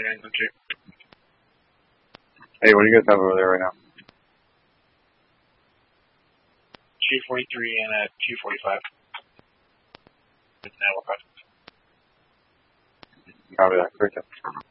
Hey, what do you guys have over there right now? 243 and a 245. It's now Copy that. Great.